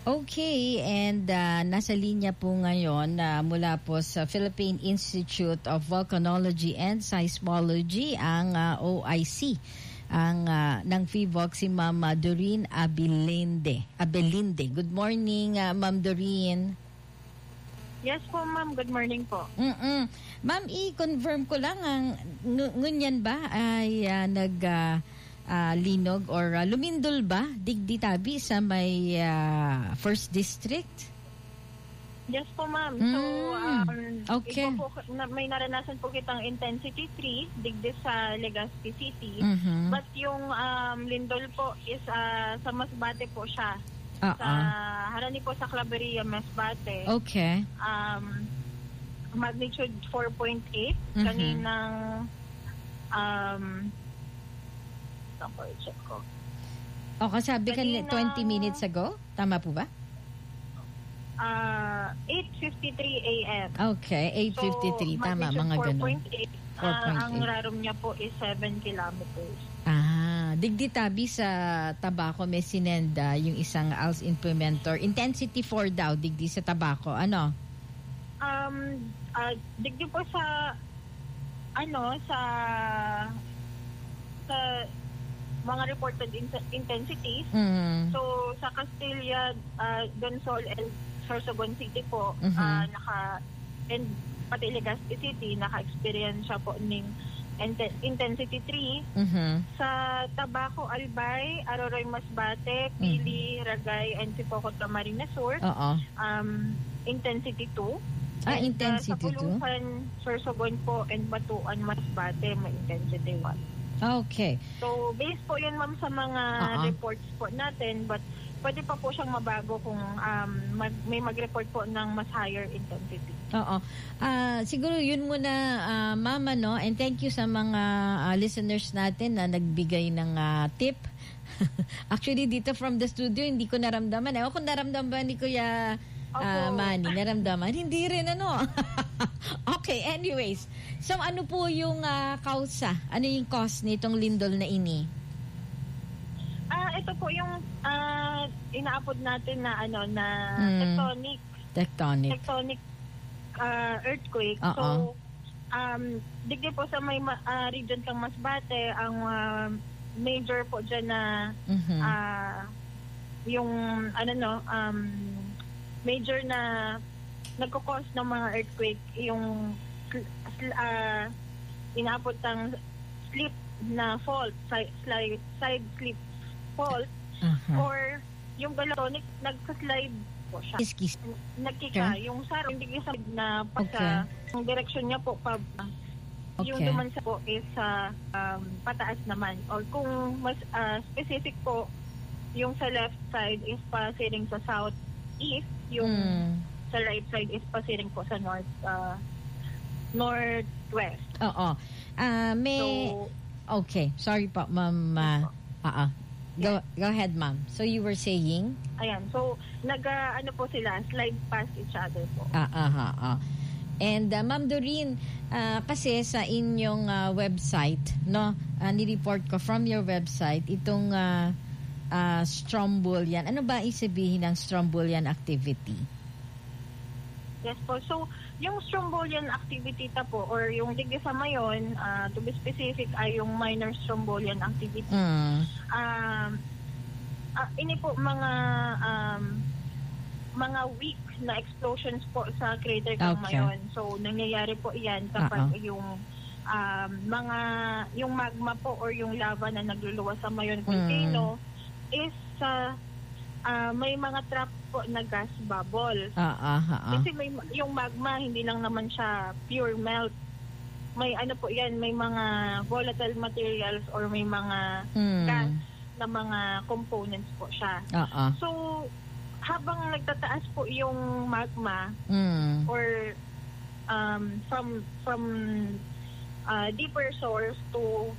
Okay, and nasa linya po ngayon mula po sa Philippine Institute of Volcanology and Seismology ang OIC ng PHIVOLC si Ma'am Doreen Abelinde. Good morning, Ma'am Doreen. Yes po, ma'am. Good morning po. Ma'am, i-confirm ko lang ngunyan ba ay linog or lumindol ba digdi-tabi sa may First District? Yes po, ma'am. So, okay. May naranasan po kitang intensity 3 digdi sa Legazpi City. But yung lindol po is sa Masbate po siya. Sa harani po sa Claveria, Masbate. Okay. Magnitude 4.8. Kaninang check ko. Kasabi ka 20 minutes ago? Tama po ba? 8:53 a.m. Okay, 8:53. So, tama, mga ganun. 4.8. Ang rarom niya po is 7 kilometers. Digdi-tabi sa Tabaco may sinenda yung isang ALS implementer. Intensity 4 daw, digdi sa Tabaco. Ano? Digdi po sa mga reported intensities. So, sa Castilla, Donsol, and Sorsogon City po, and pati Legazpi City, naka-experience siya po ng intensity 3. Sa Tabaco, Albay, Aroroy, Masbate, Pili, Ragay, and Sipocot, Camarines Sur, intensity 2. Intensity 2? Sa Pulusan, Sorsogon po, and Batuan, Masbate, may intensity 1. Okay. So, based po yun, ma'am, sa mga reports po natin, but pwede pa po siyang mabago kung may mag-report po ng mas higher intensity. Siguro yun muna, Mama, no? And thank you sa mga listeners natin na nagbigay ng tip. Actually, dito from the studio, hindi ko naramdaman. Ewan kung naramdaman ni Kuya Manny, naramdaman. Hindi rin, ano? Okay, anyways. So, ano po yung kausa? Ano yung cause nitong lindol na ini? Ito po yung inaapod natin na tectonic earthquake. So, digdi po sa may region kang Masbate, ang major po dyan na yung major na nagkukos ng mga earthquake, yung inaapod ng slip na fault, side slip fault, or yung galactonic nagsa-slide po siya. Nagkika. Yung sarong hindi sa na pagka yung direction niya po pa yung dumansa po is pataas naman. Or kung mas specific po, yung sa left side is pasiring sa southeast, yung sa right side is pasiring po sa northwest. Okay. Sorry po, Ma'am. Go ahead, Ma'am. So you were saying? Ayan. So, po sila, slide past each other po. And Ma'am Doreen, kasi sa inyong website, no, ni-report ko from your website, itong Strombolian. Ano ba isabihin ng Strombolian activity? Yes po. So, yung Strombolian activity po, or yung digdi sa mayon, to be specific, ay yung minor Strombolian activity. Ini po mga weak na explosions po sa crater kang mayon. So, nangyayari po iyan kapag yung magma po or yung lava na nagluluwas sa mayon volcano is may mga trap po na gas bubble. Kasi yung magma, hindi lang naman siya pure melt. May po yan, may mga volatile materials or may mga gas na mga components po siya. So, habang nagtataas po yung magma or from deeper source to